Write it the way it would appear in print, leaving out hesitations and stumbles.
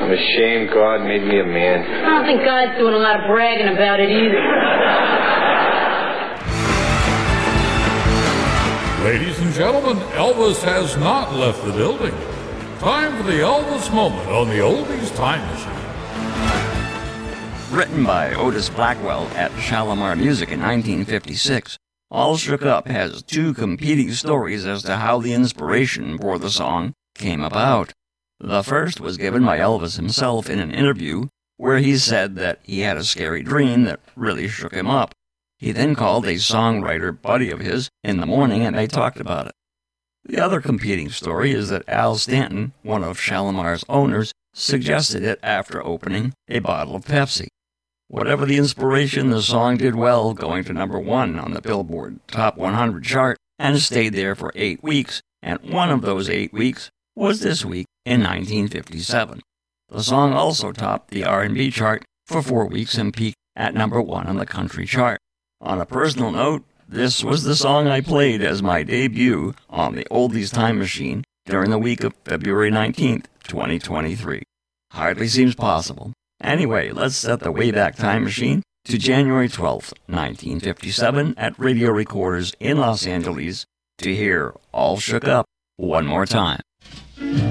I'm ashamed God made me a man. I don't think God's doing a lot of bragging about it either. Ladies and gentlemen, Elvis has not left the building. Time for the Elvis moment on the Oldies Time Machine. Written by Otis Blackwell at Shalimar Music in 1956, All Shook Up has two competing stories as to how the inspiration for the song came about. The first was given by Elvis himself in an interview where he said that he had a scary dream that really shook him up. He then called a songwriter buddy of his in the morning and they talked about it. The other competing story is that Al Stanton, one of Shalimar's owners, suggested it after opening a bottle of Pepsi. Whatever the inspiration, the song did well, going to number 1 on the Billboard Top 100 chart and stayed there for 8 weeks, and one of those 8 weeks was this week in 1957. The song also topped the R&B chart for 4 weeks and peaked at number 1 on the country chart. On a personal note, this was the song I played as my debut on the Oldies Time Machine during the week of February 19th, 2023. Hardly seems possible. Anyway, let's set the Wayback Time Machine to January 12th, 1957 at Radio Recorders in Los Angeles to hear All Shook Up one more time.